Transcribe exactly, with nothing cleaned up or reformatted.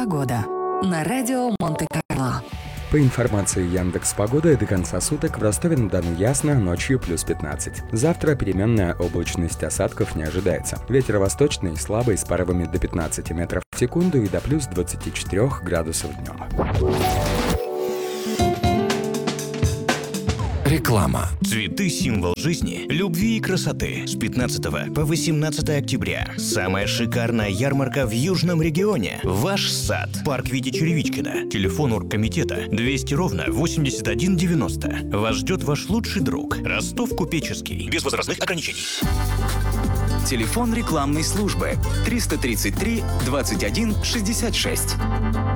Погода на радио Монте-Карло. По информации Яндекс.Погоды, до конца суток в Ростове-на-Дону ясно, ночью плюс пятнадцать. Завтра переменная облачность, осадков не ожидается. Ветер восточный, слабый, с порывами до пятнадцати метров в секунду и до плюс двадцати четырёх градусов днем. Реклама. Цветы – символ жизни, любви и красоты. С пятнадцатого по восемнадцатое октября. Самая шикарная ярмарка в Южном регионе. Ваш сад. Парк Вити Черевичкина. Телефон оргкомитета двести ровно восемьдесят один девяносто. Вас ждет ваш лучший друг. Ростов Купеческий. Без возрастных ограничений. Телефон рекламной службы триста тридцать три двадцать один шестьдесят шесть.